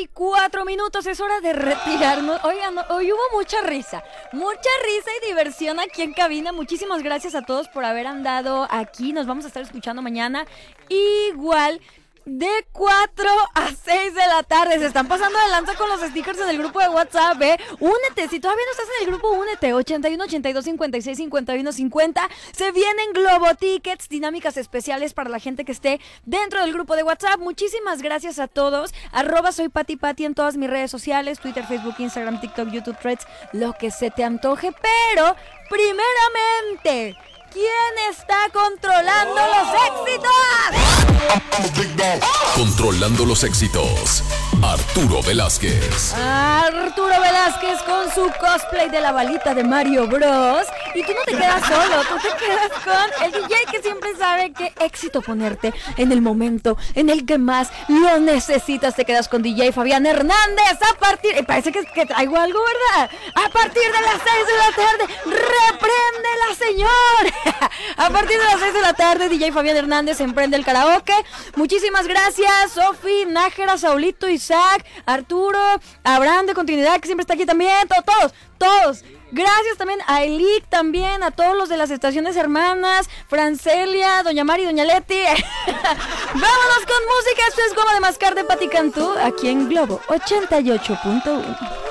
1:04, es hora de retirarnos. Oigan, hoy hubo mucha risa y diversión aquí en cabina. Muchísimas gracias a todos por haber andado aquí. Nos vamos a estar escuchando mañana igual de 4 a 6 de la tarde. Se están pasando de lanza con los stickers en el grupo de WhatsApp, Únete, si todavía no estás en el grupo, únete. 81 82 56 51 50. Se vienen Globo Tickets, dinámicas especiales para la gente que esté dentro del grupo de WhatsApp. Muchísimas gracias a todos. @soy Pati Pati en todas mis redes sociales: Twitter, Facebook, Instagram, TikTok, YouTube, Threads, lo que se te antoje. Pero primeramente, ¿quién está controlando los éxitos? Controlando los éxitos, Arturo Velázquez. Arturo Velázquez con su cosplay de la balita de Mario Bros. Y tú no te quedas solo, tú te quedas con el DJ que siempre sabe qué éxito ponerte en el momento en el que más lo necesitas. Te quedas con DJ Fabián Hernández a partir... parece que traigo algo, ¿verdad? A partir de las 6 de la tarde, ¡repréndela, señor! A partir de las 6 de la tarde, DJ Fabián Hernández emprende el karaoke. Muchísimas gracias, Sofi, Nájera, Saulito, Isaac, Arturo, Abraham de Continuidad, que siempre está aquí también. Todos. Gracias también a Elic, también a todos los de las estaciones hermanas, Francelia, Doña Mari, Doña Leti. Vámonos con música. Esto es Goma de Mascar de Pati Cantú, aquí en Globo 88.1.